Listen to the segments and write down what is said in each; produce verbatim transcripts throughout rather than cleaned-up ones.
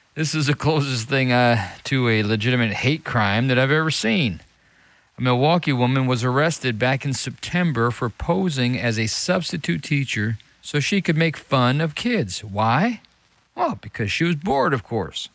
This is the closest thing uh, to a legitimate hate crime that I've ever seen. A Milwaukee woman was arrested back in September for posing as a substitute teacher so she could make fun of kids. Why? Well, because she was bored, of course.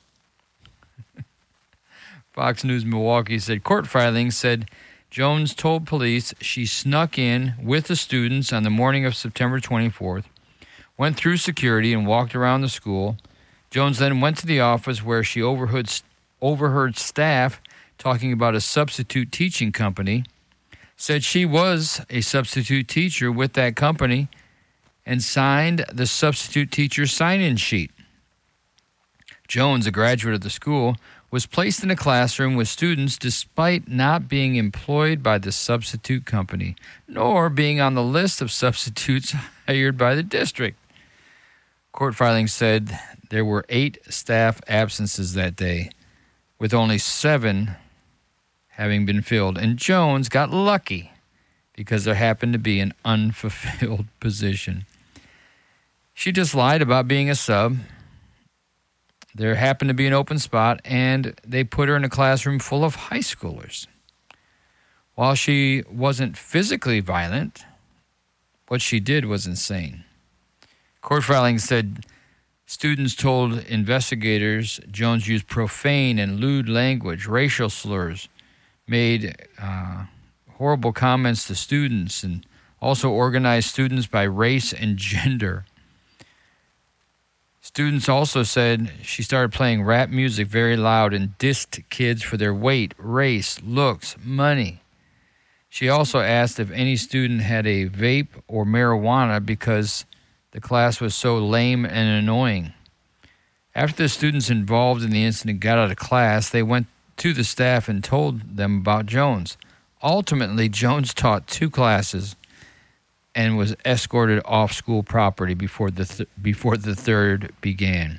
Fox News Milwaukee said court filings said Jones told police she snuck in with the students on the morning of September twenty-fourth, went through security and walked around the school. Jones then went to the office where she overheard, overheard staff talking about a substitute teaching company, said she was a substitute teacher with that company, and signed the substitute teacher sign-in sheet. Jones, a graduate of the school, was placed in a classroom with students despite not being employed by the substitute company, nor being on the list of substitutes hired by the district. Court filings said there were eight staff absences that day, with only seven having been filled. And Jones got lucky because there happened to be an unfulfilled position. She just lied about being a sub. There happened to be an open spot, and they put her in a classroom full of high schoolers. While she wasn't physically violent, what she did was insane. Court filings said students told investigators Jones used profane and lewd language, racial slurs, made uh, horrible comments to students, and also organized students by race and gender. Students also said she started playing rap music very loud and dissed kids for their weight, race, looks, money. She also asked if any student had a vape or marijuana because the class was so lame and annoying. After the students involved in the incident got out of class, they went to the staff and told them about Jones. Ultimately, Jones taught two classes and was escorted off school property before the th- before the third began.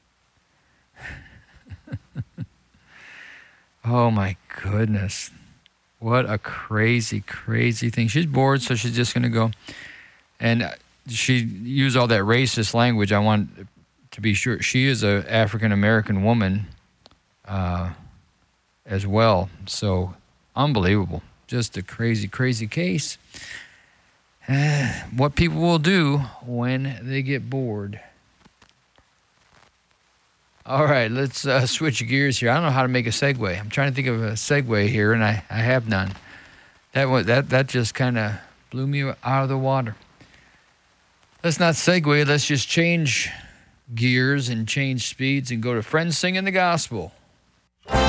Oh my goodness. What a crazy, crazy thing. She's bored, so she's just going to go. And she used all that racist language. I want to be sure. She is an African-American woman uh, as well. So, unbelievable. Just a crazy, crazy case. Uh, what people will do when they get bored. All right, let's uh, switch gears here. I don't know how to make a segue. I'm trying to think of a segue here, and I, I have none. That was, that that just kind of blew me out of the water. Let's not segue. Let's just change gears and change speeds and go to Friends Singing the Gospel.